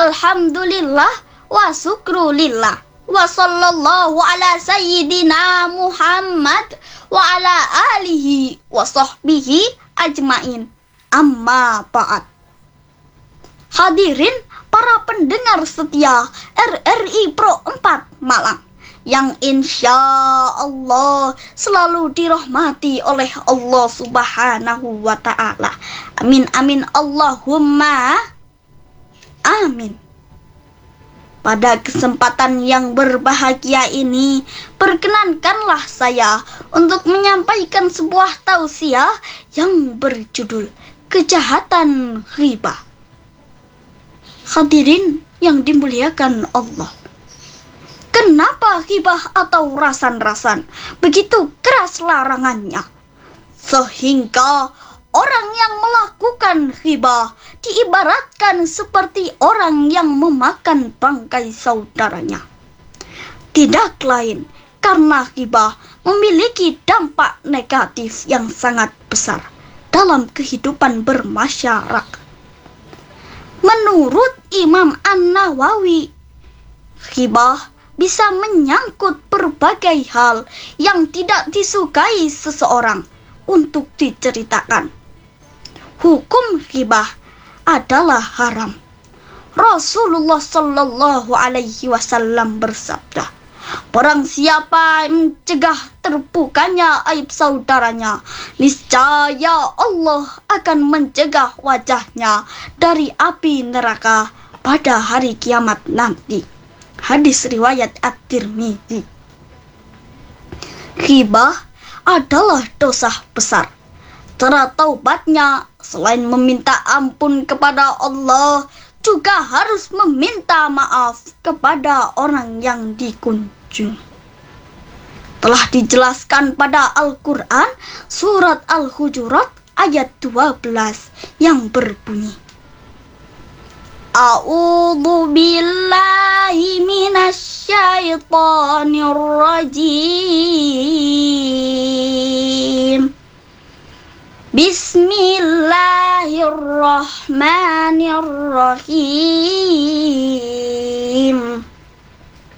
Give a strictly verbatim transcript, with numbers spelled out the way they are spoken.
Alhamdulillah wa syukrulillah. Wa sallallahu ala sayyidina Muhammad wa ala alihi wa sahbihi ajmain. Amma ba'd. Hadirin para pendengar setia R R I Pro empat Malang yang insya Allah selalu dirahmati oleh Allah Subhanahu wa Ta'ala. Amin amin Allahumma amin. Pada kesempatan yang berbahagia ini, perkenankanlah saya untuk menyampaikan sebuah tausiah yang berjudul Kejahatan Ghibah. Hadirin yang dimuliakan Allah, kenapa ghibah atau rasan-rasan begitu keras larangannya, sehingga orang yang melakukan ghibah diibaratkan seperti orang yang memakan bangkai saudaranya? Tidak lain karena ghibah memiliki dampak negatif yang sangat besar dalam kehidupan bermasyarakat. Menurut Imam An-Nawawi, ghibah bisa menyangkut berbagai hal yang tidak disukai seseorang untuk diceritakan. Hukum ghibah adalah haram. Rasulullah Shallallahu Alaihi Wasallam bersabda, barang siapa mencegah terbukanya aib saudaranya, niscaya Allah akan mencegah wajahnya dari api neraka pada hari kiamat nanti. Hadis riwayat At-Tirmidzi. Ghibah adalah dosa besar. Cara taubatnya selain meminta ampun kepada Allah, juga harus meminta maaf kepada orang yang dikunjung. Telah dijelaskan pada Al-Quran surat Al-Hujurat ayat dua belas yang berbunyi, A'udzu billahi minasyaitonir rajim. Bismillahirrahmanirrahim.